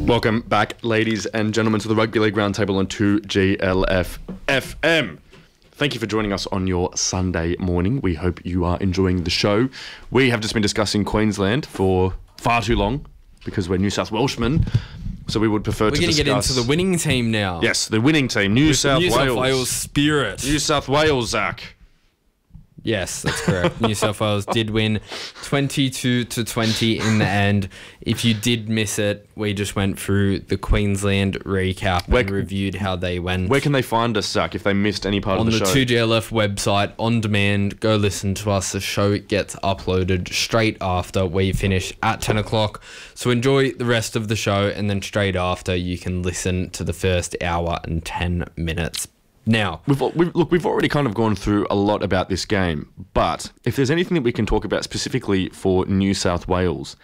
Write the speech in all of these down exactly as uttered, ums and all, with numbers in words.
Welcome back, ladies and gentlemen, to the Rugby League Roundtable on two G L F F M. Thank you for joining us on your Sunday morning. We hope you are enjoying the show. We have just been discussing Queensland for far too long because we're New South Welshmen, so we would prefer we're to gonna discuss... We're going to get into the winning team now. Yes, the winning team, New With South New Wales. New South Wales spirit. New South Wales, Zach. Yes, that's correct. New South Wales did win twenty-two to twenty in the end. If you did miss it, we just went through the Queensland recap Where, and reviewed how they went. Where can they find us, Zach, if they missed any part on of the, the show? two G L F website, on demand. Go listen to us. The show gets uploaded straight after we finish at ten o'clock. So enjoy the rest of the show, and then straight after you can listen to the first hour and ten minutes. Now, we've, we've look, we've already kind of gone through a lot about this game, but if there's anything that we can talk about specifically for New South Wales,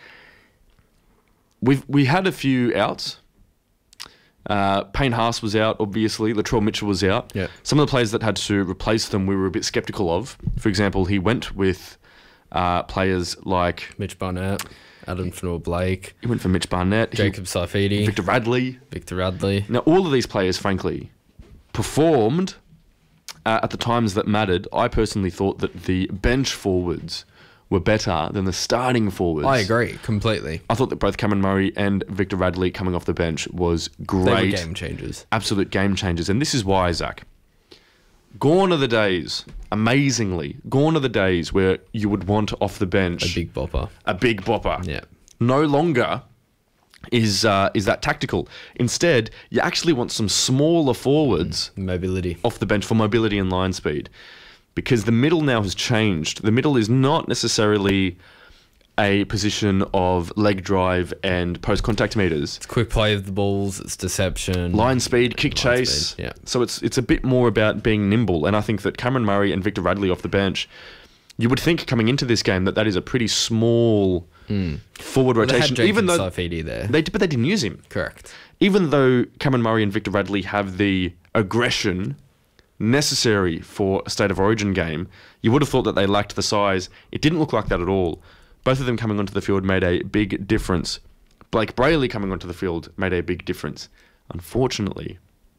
we've we had a few outs. Uh, Payne Haas was out, obviously. Latrell Mitchell was out. Yeah. Some of the players that had to replace them, we were a bit sceptical of. For example, he went with uh, players like Mitch Barnett, Adam Fanua-Blake. He went for Mitch Barnett, Jacob Saifidi, Victor Radley. Victor Radley. Now, all of these players, frankly, performed uh, at the times that mattered. I personally thought that the bench forwards were better than the starting forwards. I agree completely. I thought that both Cameron Murray and Victor Radley coming off the bench was great. They were game changers. Absolute game changers. And this is why, Zach. Gone are the days, amazingly, gone are the days where you would want off the bench A big bopper. a big bopper. Yeah. No longer is uh, is that tactical. Instead, you actually want some smaller forwards Mobility. off the bench for mobility and line speed, because the middle now has changed. The middle is not necessarily a position of leg drive and post-contact meters. It's quick play of the balls, it's deception. Line speed, kick Line chase. speed, yeah. So it's it's a bit more about being nimble, and I think that Cameron Murray and Victor Radley off the bench, you would think coming into this game that that is a pretty small mm. forward well, rotation. They had even though Saifidi there. They, but they didn't use him. Correct. Even though Cameron Murray and Victor Radley have the aggression necessary for a State of Origin game, you would have thought that they lacked the size. It didn't look like that at all. Both of them coming onto the field made a big difference. Blake Brayley coming onto the field made a big difference. Unfortunately,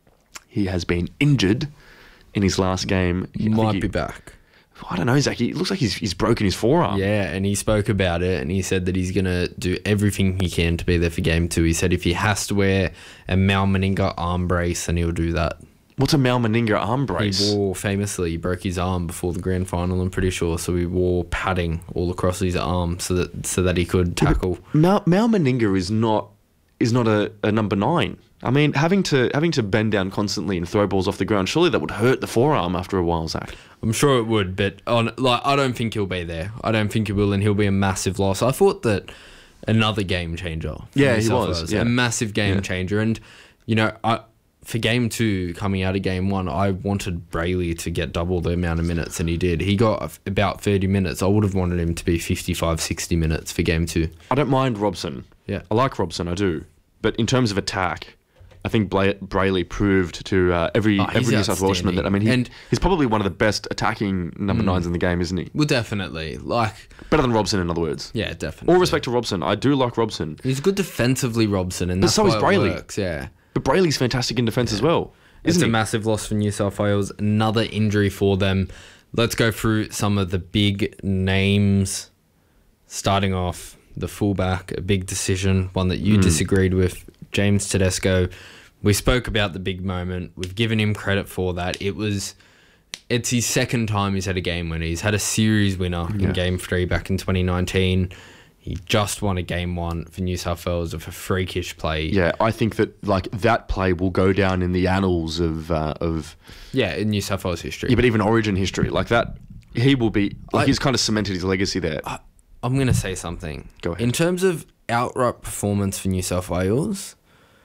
he has been injured in his last game. He might he, be back. I don't know, Zach. It looks like he's he's broken his forearm. Yeah, and he spoke about it, and he said that he's going to do everything he can to be there for game two. He said if he has to wear a Mal Meninga arm brace, then he'll do that. What's a Mal Meninga arm brace? He wore, famously, he broke his arm before the grand final, I'm pretty sure, so he wore padding all across his arm so that so that he could tackle. Yeah, Mal, Mal Meninga is not is not a, a number nine. I mean, having to having to bend down constantly and throw balls off the ground, surely that would hurt the forearm after a while, Zach. I'm sure it would, but on like I don't think he'll be there. I don't think he will, and he'll be a massive loss. I thought that another game changer. Yeah, he was. Yeah. A massive game yeah. changer. And, you know, I... For game two, coming out of game one, I wanted Brayley to get double the amount of minutes, and he did. He got about thirty minutes. I would have wanted him to be fifty-five, sixty minutes for game two. I don't mind Robson. Yeah. I like Robson, I do. But in terms of attack, I think Bla- Brayley proved to uh, every oh, every New South Welshman that, I mean, he, and, he's probably one of the best attacking number mm, nines in the game, isn't he? Well, definitely. Like Better than Robson, in other words. Yeah, definitely. All respect to Robson. I do like Robson. He's good defensively, Robson, and but that's so is why Brayley. It works, yeah. But Brayley's fantastic in defence yeah. as well. It's Isn't a he? massive loss for New South Wales. Another injury for them. Let's go through some of the big names. Starting off, the fullback, a big decision, one that you mm. disagreed with, James Tedesco. We spoke about the big moment. We've given him credit for that. It was, it's his second time he's had a game winner. He's had a series winner yeah. in game three back in twenty nineteen. He just won a game one for New South Wales with a freakish play. Yeah, I think that like that play will go down in the annals of uh, of yeah, in New South Wales history. Yeah, but even Origin history, like that, he will be. Like I, he's kind of cemented his legacy there. I, I'm going to say something. Go ahead. In terms of outright performance for New South Wales,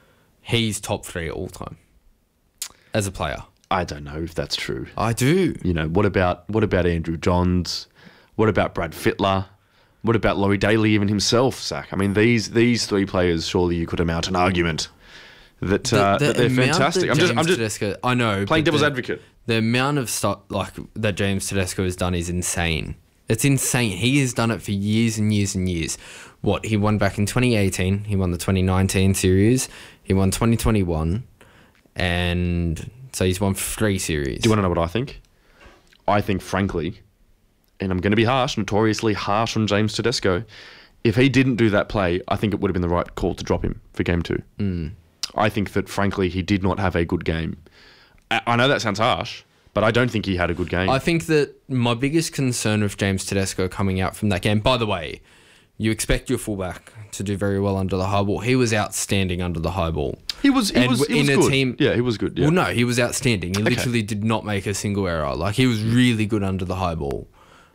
he's top three all time as a player. I don't know if that's true. I do. You know, what about what about Andrew Johns? What about Brad Fittler? What about Laurie Daly even himself, Zach? I mean, these these three players, surely you could mount an argument that, the, uh, the that they're fantastic. That I'm just, James I'm just Tedesco, I know, playing devil's the, advocate. The amount of stuff like that James Tedesco has done is insane. It's insane. He has done it for years and years and years. What, he won back in twenty eighteen. He won the twenty nineteen series. He won twenty twenty-one. And so he's won three series. Do you want to know what I think? I think, frankly, and I'm going to be harsh, notoriously harsh on James Tedesco, if he didn't do that play, I think it would have been the right call to drop him for game two. Mm. I think that, frankly, he did not have a good game. I I know that sounds harsh, but I don't think he had a good game. I think that my biggest concern with James Tedesco coming out from that game, by the way, you expect your fullback to do very well under the high ball. He was outstanding under the high ball. He was, he And was, he in was a good. team- yeah, he was good. Yeah. Well, no, he was outstanding. He Okay. literally did not make a single error. Like, he was really good under the high ball.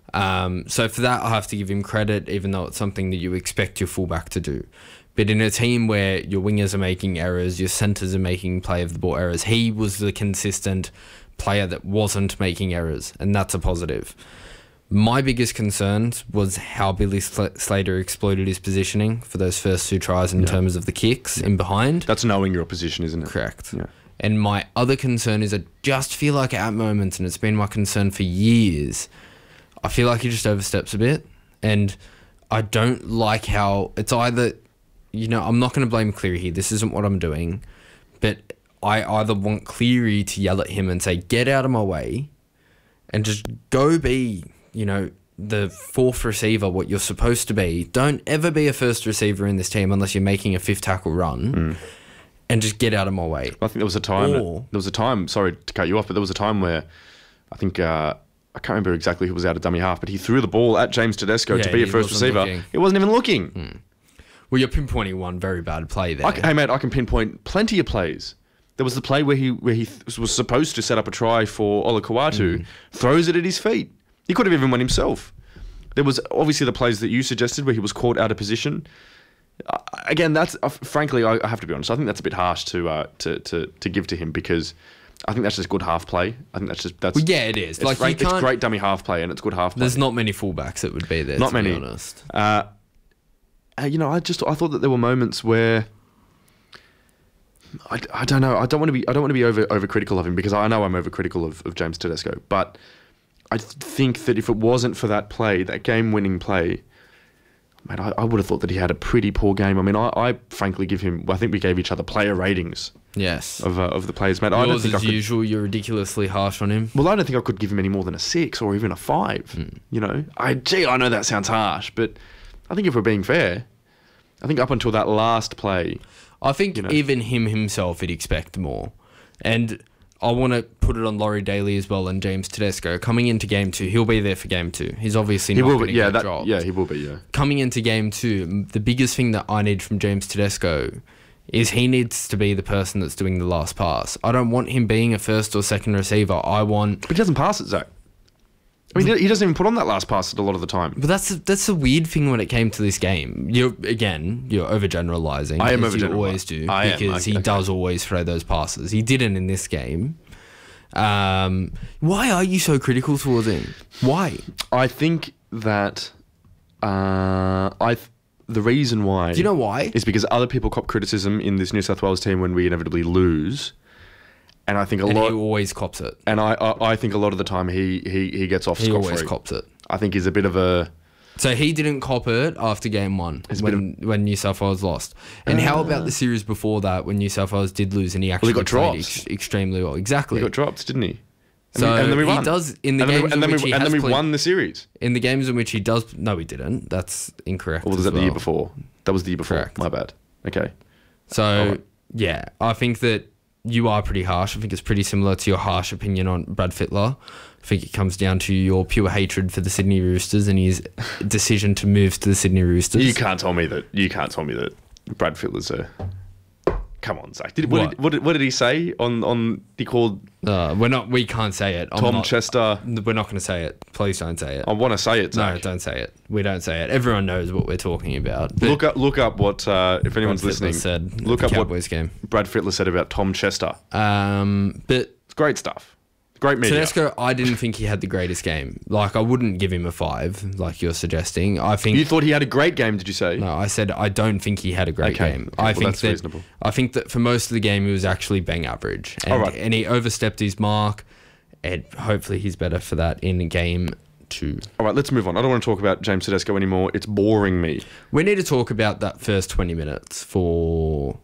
Um, so for that, I have to give him credit, even though it's something that you expect your fullback to do. But in a team where your wingers are making errors, your centres are making play of the ball errors, he was the consistent player that wasn't making errors, and that's a positive. My biggest concerns was how Billy Sl- Slater exploited his positioning for those first two tries in Yeah. terms of the kicks in behind. That's knowing your position, isn't it? Correct. Yeah. And my other concern is I just feel like at moments, and it's been my concern for years, I feel like he just oversteps a bit. And I don't like how it's either, you know, I'm not going to blame Cleary here. This isn't what I'm doing. But I either want Cleary to yell at him and say, get out of my way, and just go be, you know, the fourth receiver, what you're supposed to be. Don't ever be a first receiver in this team unless you're making a fifth tackle run. Mm. And just get out of my way. I think there was a time. Or- there was a time. Sorry to cut you off, but there was a time where I think uh, I can't remember exactly who was out of dummy half, but he threw the ball at James Tedesco Yeah, to be a he first wasn't receiver. looking. He wasn't even looking. Well, you're pinpointing one very bad play there. I can, hey mate, I can pinpoint plenty of plays. There was the play where he where he th- was supposed to set up a try for Ola Kawatu, Mm. throws it at his feet. He could have even won himself. There was obviously the plays that you suggested where he was caught out of position. Uh, again, that's uh, frankly, I, I have to be honest. I think that's a bit harsh to uh, to to to give to him because I think that's just good half play. I think that's just that's Well, yeah, it is. It's, Like, great, you it's can't- great dummy half play and it's good half play. There's not many fullbacks that would be there. Not to many. Be honest. Uh, uh, you know, I just I thought that there were moments where I, I don't know. I don't want to be I don't want to be over overcritical of him because I know I'm overcritical of, of James Tedesco. But I think that if it wasn't for that play, that game-winning play, man, I, I would have thought that he had a pretty poor game. I mean, I, I frankly give him. I think we gave each other player ratings Yes. of uh, of the players, mate. I don't Yours, think I as could. usual, you're ridiculously harsh on him. Well, I don't think I could give him any more than a six or even a five. Hmm. You know, I gee, I know that sounds harsh, but I think if we're being fair, I think up until that last play, I think You know. even him himself would expect more. And I want to put it on Laurie Daly as well and James Tedesco. Coming into game two, he'll be there for game two. He's obviously he not will going be. to Yeah, get that, dropped. yeah, he will be. Yeah. Coming into game two, m- the biggest thing that I need from James Tedesco is he needs to be the person that's doing the last pass. I don't want him being a first or second receiver. I want... But he doesn't pass it, Zach. I mean, he doesn't even put on that last pass a lot of the time. But that's that's a weird thing when it came to this game. You're again, you're overgeneralizing. I am as you overgenerali- always do I am, because okay, he okay. does always throw those passes. He didn't in this game. Um, why are you so critical towards him? Why? I think that uh, I th- the reason why Do you know why? is because other people cop criticism in this New South Wales team when we inevitably lose, and I think a And lot. he always cops it. And I, I, I think a lot of the time he, he, he gets off He scot always free. cops it. I think he's a bit of a. So he didn't cop it after game one It's a bit when, when New South Wales lost. And how about the series before that when New South Wales did lose and he actually got played dropped. ex- extremely well? Exactly. He got dropped, didn't he? And So we- and then we he won. does in the and then games we, and in then which we, he and has then we played- won the series. In the games in which he does... No, he didn't. That's incorrect. Or was as that the year well. before? That was the year before. Correct. My bad. Okay. So, Alright. yeah, I think that you are pretty harsh. I think it's pretty similar to your harsh opinion on Brad Fittler. I think it comes down to your pure hatred for the Sydney Roosters and his decision to move to the Sydney Roosters. You can't tell me that. You can't tell me that Brad Fittler's a. Come on, Zach. Did, what, What? Did, what, did, what did he say on on? He called Uh, we're not. We can't say it. I'm Tom not- Chester. We're not going to say it. Please don't say it. I want to say it, No, Zach. don't say it. We don't say it. Everyone knows what we're talking about. But Look up, look up what uh, if anyone's Brad Fittler listening. said at look the up what Cowboys game. Brad Fittler said about Tom Chester. Um, but It's great stuff. Great media. Tedesco, I didn't think he had the greatest game. Like, I wouldn't give him a five, like you're suggesting. I think You thought he had a great game, did you say? no. I said I don't think he had a great Okay, game. okay, I well, think that's that reasonable. I think that for most of the game he was actually bang average, and, All right. and he overstepped his mark. And hopefully he's better for that in game two. All right, let's move on. I don't want to talk about James Tedesco anymore. It's boring me. We need to talk about that first twenty minutes for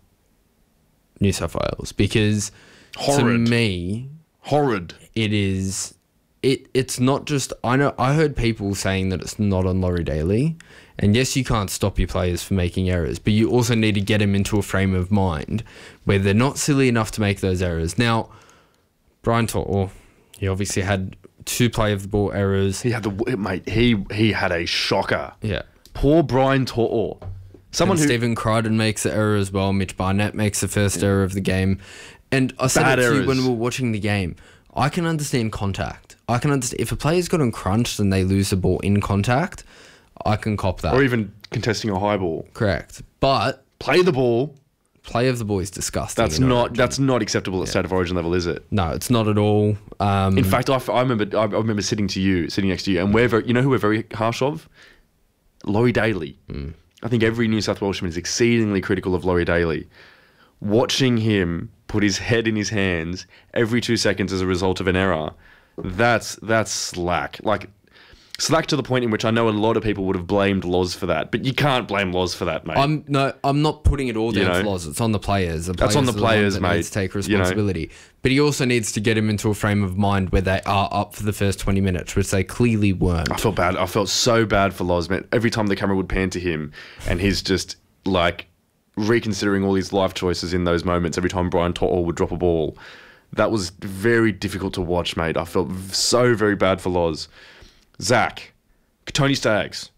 New South Wales because Horrid. to me, Horrid. it is. It it's not just. I know. I heard people saying that it's not on Laurie Daly, and yes, you can't stop your players from making errors, but you also need to get them into a frame of mind where they're not silly enough to make those errors. Now, Brian To'o, he obviously had two play of the ball errors. He had the mate. He he had a shocker. Yeah. Poor Brian To'o. Someone and who Stephen Crichton makes the error as well. Mitch Barnett makes the first error of the game. And I said Bad it to you errors. when we were watching the game. I can understand contact. I can understand if a player's gotten crunched and they lose the ball in contact, I can cop that. or even contesting a high ball. Correct. But Play the ball. play of the ball is disgusting. That's in not Origin. that's not acceptable at state of origin level, is it? No, it's not at all. Um, In fact, I, f- I remember I remember sitting to you, sitting next to you, and we're very, you know who we're very harsh of? Laurie Daly. Mm. I think every New South Welshman is exceedingly critical of Laurie Daly. Watching him put his head in his hands every two seconds as a result of an error, that's that's slack. Like slack to the point in which I know a lot of people would have blamed Loz for that, but you can't blame Loz for that, mate. I'm no, I'm not putting it all You down know? to Loz. It's on the players. The That's on the are ones players, that mate. Need to take You know? responsibility. But he also needs to get him into a frame of mind where they are up for the first twenty minutes, which they clearly weren't. I felt bad. I felt so bad for Loz, man. Every time the camera would pan to him, and he's just like reconsidering all his life choices in those moments. Every time Brian To'o would drop a ball, that was very difficult to watch, mate. I felt v- so very bad for Loz. Zach, Tony Staggs,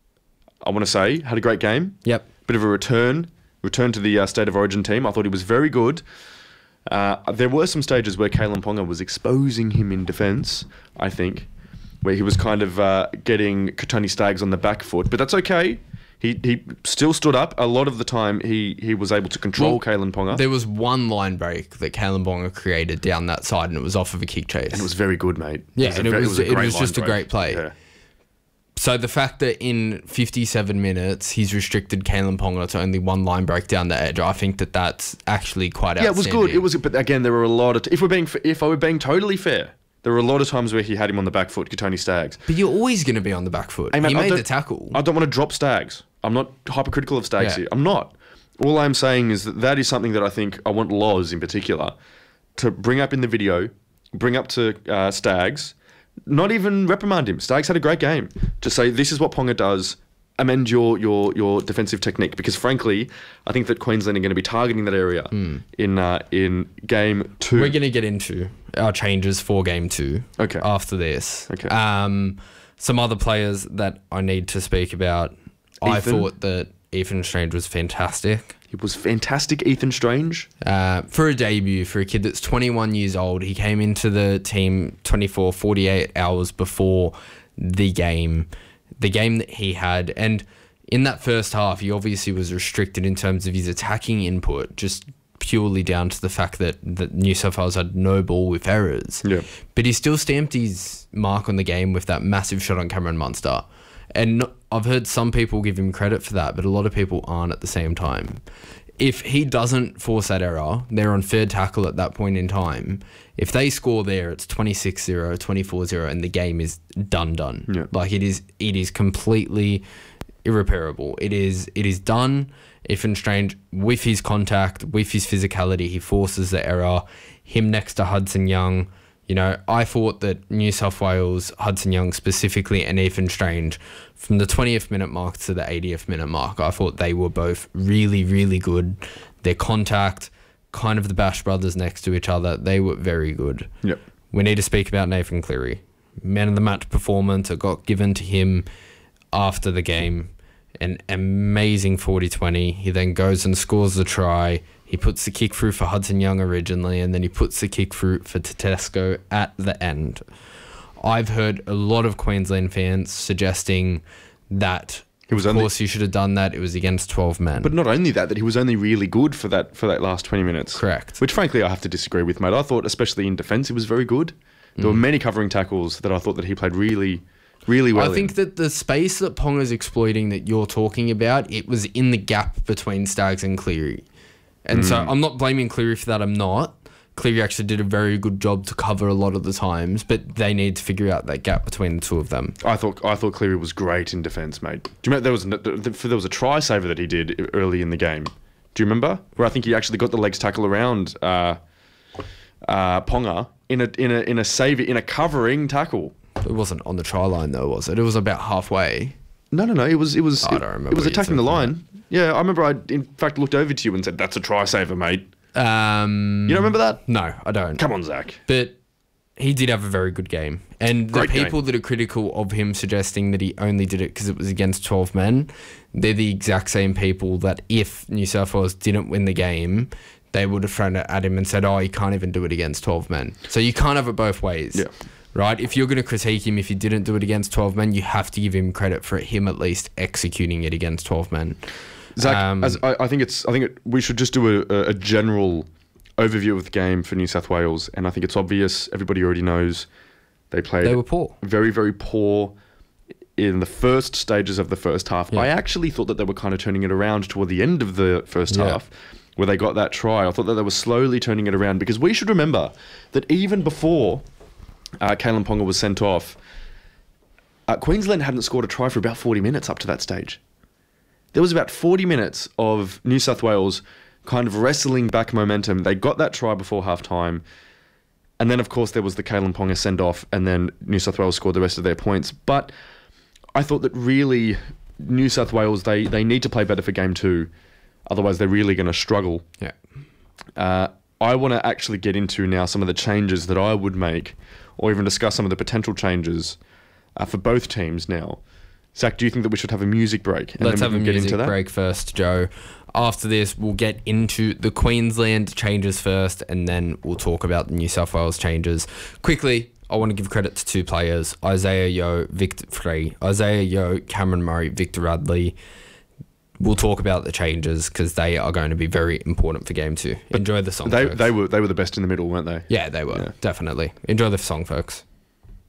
I want to say had a great game. Yep. Bit of a return, return to the uh, State of Origin team. I thought he was very good. Uh, there were some stages where Kalen Ponga was exposing him in defence, I think, where he was kind of uh, getting Tony Staggs on the back foot, but that's okay. He he still stood up. A lot of the time, he, he was able to control Well, Kalen Ponga. There was one line break that Kalen Bonga created down that side, and it was off of a kick chase. And it was very good, mate. Yeah, a and it ve- was- a it great was line just a break. great play. Yeah. So the fact that in fifty-seven minutes he's restricted Kalen Ponga to only one line break down the edge, I think that that's actually quite Yeah, it was outstanding. good. It was, but again, there were a lot of. T- if we're being, f- if I were being totally fair, there were a lot of times where he had him on the back foot, Tony Staggs. But you're always going to be on the back foot. Hey, mate, he I made don't- the tackle. I don't want to drop Staggs. I'm not hypercritical of Staggs Yeah. here. I'm not. All I'm saying is that that is something that I think I want Loz in particular to bring up in the video, bring up to uh, Staggs, not even reprimand him. Staggs had a great game. To say this is what Ponga does. Amend your your your defensive technique, because frankly, I think that Queensland are going to be targeting that area in uh, in game two. We're going to get into our changes for game two. Okay. After this. Okay. Um, some other players that I need to speak about. I Ethan? thought that Ethan Strange was fantastic. It was fantastic, Ethan Strange. Uh, for a debut, for a kid that's twenty-one years old, he came into the team twenty-four, forty-eight hours before the game, the game that he had. And in that first half, he obviously was restricted in terms of his attacking input, just purely down to the fact that, that New South Wales had no ball with errors. Yeah. But he still stamped his mark on the game with that massive shot on Cameron Munster. And no- I've heard some people give him credit for that, but a lot of people aren't at the same time. If he doesn't force that error, they're on third tackle at that point in time. If they score there, it's twenty-six zero, twenty-four zero, and the game is done, done. Yeah. Like it is, it is completely irreparable. It is, it is done. Ethan Strange, with his contact, with his physicality, he forces the error. Him next to Hudson Young. You know, I thought that New South Wales, Hudson Young specifically, and Ethan Strange, from the twentieth minute mark to the eightieth minute mark, I thought they were both really, really good. Their contact, kind of the Bash brothers next to each other, they were very good. Yep. We need to speak about Nathan Cleary. Man of the match performance, it got given to him after the game. An amazing forty twenty. He then goes and scores the try. He puts the kick through for Hudson Young originally, and then he puts the kick through for Tedesco at the end. I've heard a lot of Queensland fans suggesting that, He was of only- course, you should have done that. It was against twelve men. But not only that, that he was only really good for that for that last twenty minutes. Correct. Which, frankly, I have to disagree with, mate. I thought, especially in defence, he was very good. There were many covering tackles that I thought that he played really, really well I think in. that the space that Ponga's exploiting that you're talking about, it was in the gap between Staggs and Cleary. And so I'm not blaming Cleary for that, I'm not. Cleary actually did a very good job to cover a lot of the times, but they need to figure out that gap between the two of them. I thought I thought Cleary was great in defence, mate. Do you remember there was a, there was a try saver that he did early in the game? Do you remember where I think he actually got the legs tackle around uh, uh, Ponga in a in a in a save in a covering tackle? It wasn't on the try line though, was it? It was about halfway. No, no, no. It was it was I it, don't remember it was what you're attacking the talking line. Yeah, I remember. I in fact looked over to you and said, "That's a try saver, mate." Um, You don't remember that? No, I don't. Come on, Zach. But he did have a very good game. And the Great people game. that are critical of him suggesting that he only did it because it was against twelve men, they're the exact same people that if New South Wales didn't win the game, they would have thrown it at him and said, oh, you can't even do it against twelve men. So you can't have it both ways. Yeah. Right? If you're going to critique him if he didn't do it against twelve men, you have to give him credit for him at least executing it against twelve men. Zach, Um, as I, I think it's. I think it, we should just do a, a general overview of the game for New South Wales, and I think it's obvious. Everybody already knows they played. They were poor. Very, very poor in the first stages of the first half. Yeah. I actually thought that they were kind of turning it around toward the end of the first Yeah. half, where they got that try. I thought that they were slowly turning it around because we should remember that even before uh, Kalen Ponga was sent off, uh, Queensland hadn't scored a try for about forty minutes up to that stage. There was about forty minutes of New South Wales kind of wrestling back momentum. They got that try before half-time. And then, of course, there was the Kalen Ponga send-off, and then New South Wales scored the rest of their points. But I thought that really New South Wales, they, they need to play better for game two. Otherwise, they're really going to struggle. Yeah. Uh, I want to actually get into now some of the changes that I would make, or even discuss some of the potential changes uh, for both teams now. Zach, do you think that we should have a music break? And Let's then we have a can get music into that? break first, Joe. After this, we'll get into the Queensland changes first, and then we'll talk about the New South Wales changes. Quickly, I want to give credit to two players, Isaiah Yeo, Victor Free. Isaiah Yeo, Cameron Murray, Victor Radley. We'll talk about the changes because they are going to be very important for game two. Enjoy the song, They folks. they were they were the best in the middle, weren't they? Yeah, they were, Yeah. definitely. Enjoy the song, folks.